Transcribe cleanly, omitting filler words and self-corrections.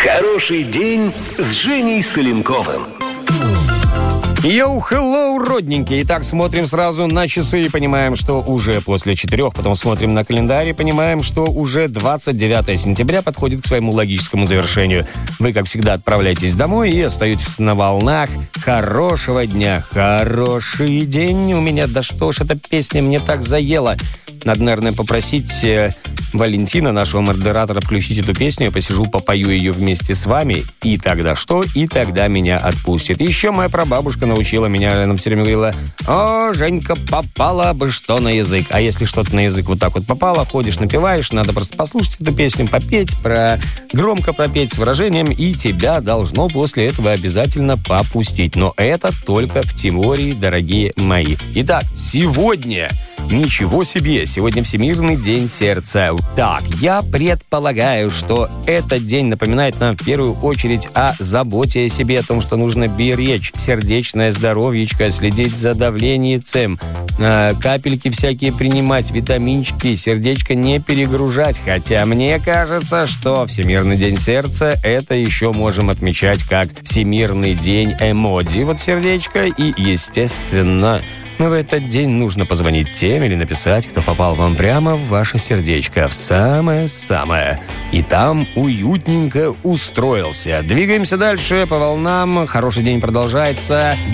Хороший день с Женей Соленковым. Йоу, хеллоу, родненькие. Итак, смотрим сразу на часы и понимаем, что уже после 4. Потом смотрим на календарь и понимаем, что уже 29 сентября подходит к своему логическому завершению. Вы, как всегда, отправляйтесь домой и остаетесь на волнах. Хорошего дня. Хороший день у меня. Да что ж эта песня мне так заела. Надо, наверное, попросить Валентина, нашего модератора, включить эту песню. Я посижу, попою ее вместе с вами. И тогда что? И тогда меня отпустит. Еще моя прабабушка научила меня, она все время говорила: «О, Женька, попала бы что на язык». А если что-то на язык вот так вот попало, ходишь, напеваешь, надо просто послушать эту песню, попеть, громко пропеть с выражением, и тебя должно после этого обязательно попустить. Но это только в теории, дорогие мои. Итак, сегодня... Ничего себе! Сегодня Всемирный день сердца. Так, я предполагаю, что этот день напоминает нам в первую очередь о заботе о себе, о том, что нужно беречь сердечное здоровьечко, следить за давлением, капельки всякие принимать, витаминчики, сердечко не перегружать. Хотя мне кажется, что Всемирный день сердца это еще можем отмечать как Всемирный день эмодзи, вот сердечко, и, естественно, в этот день нужно позвонить тем или написать, кто попал вам прямо в ваше сердечко, в самое-самое. И там уютненько устроился. Двигаемся дальше по волнам. Хороший день продолжается.